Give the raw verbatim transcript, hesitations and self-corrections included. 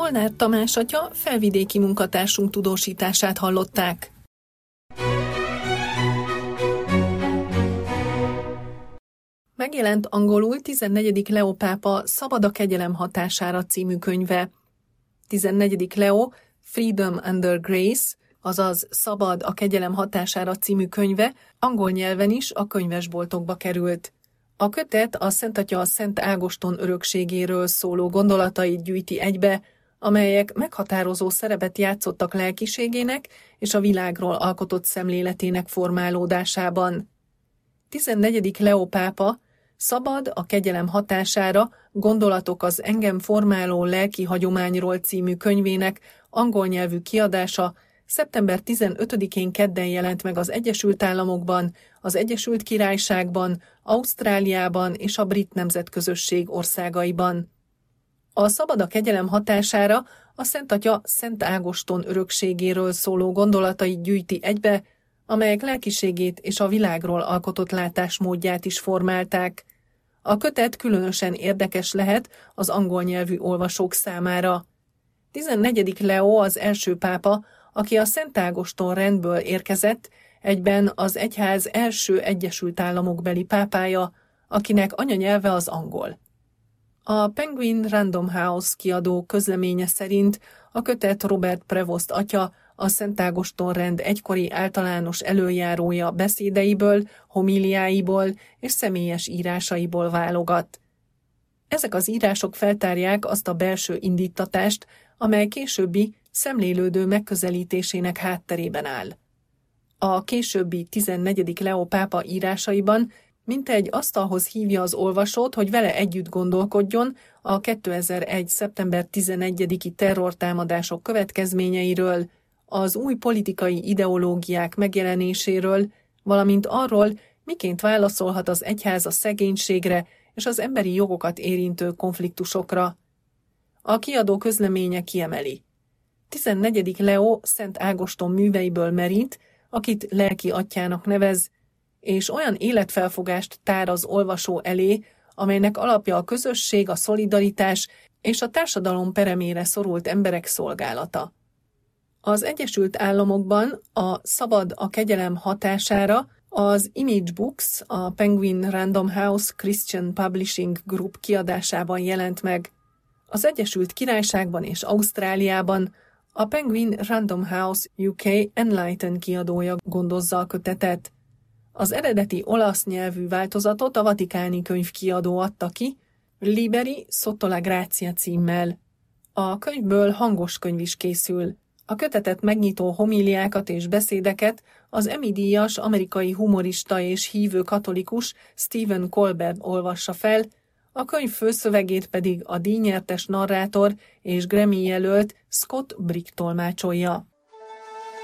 Molnár Tamás atya felvidéki munkatársunk tudósítását hallották. Megjelent angolul tizennegyedik Leó pápa Szabad a kegyelem hatására című könyve. tizennegyedik Leó Freedom Under Grace, azaz Szabad a kegyelem hatására című könyve angol nyelven is a könyvesboltokba került. A kötet a Szentatya a Szent Ágoston örökségéről szóló gondolatait gyűjti egybe, amelyek meghatározó szerepet játszottak lelkiségének és a világról alkotott szemléletének formálódásában. tizennegyedik Leó pápa Szabad a kegyelem hatására, gondolatok az engem formáló lelki hagyományról című könyvének angol nyelvű kiadása szeptember tizenötödikén kedden jelent meg az Egyesült Államokban, az Egyesült Királyságban, Ausztráliában és a brit nemzetközösség országaiban. A Szabad a kegyelem hatására a Szentatya Szent Ágoston örökségéről szóló gondolatait gyűjti egybe, amelyek lelkiségét és a világról alkotott látásmódját is formálták. A kötet különösen érdekes lehet az angol nyelvű olvasók számára. tizennegyedik Leó az első pápa, aki a Szent Ágoston rendből érkezett, egyben az egyház első Egyesült Államokbeli pápája, akinek anyanyelve az angol. A Penguin Random House kiadó közleménye szerint a kötet Robert Prevost atya, a Szent Ágoston rend egykori általános előjárója beszédeiből, homíliáiból és személyes írásaiból válogat. Ezek az írások feltárják azt a belső indíttatást, amely későbbi szemlélődő megközelítésének hátterében áll. A későbbi tizennegyedik Leó pápa írásaiban mintegy asztalhoz hívja az olvasót, hogy vele együtt gondolkodjon a kétezer-egy. szeptember tizenegyediki terrortámadások következményeiről, az új politikai ideológiák megjelenéséről, valamint arról, miként válaszolhat az egyház a szegénységre és az emberi jogokat érintő konfliktusokra. A kiadó közleménye kiemeli: tizennegyedik Leó Szent Ágoston műveiből merít, akit lelki atyának nevez, és olyan életfelfogást tár az olvasó elé, amelynek alapja a közösség, a szolidaritás és a társadalom peremére szorult emberek szolgálata. Az Egyesült Államokban a Szabad a kegyelem hatására az Image Books, a Penguin Random House Christian Publishing Group kiadásában jelent meg. Az Egyesült Királyságban és Ausztráliában a Penguin Random House U K Enlighten kiadója gondozza a kötetet. Az eredeti olasz nyelvű változatot a Vatikáni könyvkiadó adta ki, Liberi sotto la grazia címmel. A könyvből hangos könyv is készül. A kötetet megnyitó homíliákat és beszédeket az Emmy-díjas amerikai humorista és hívő katolikus Stephen Colbert olvassa fel, a könyv főszövegét pedig a díjnyertes narrátor és Grammy-jelölt Scott Brick tolmácsolja.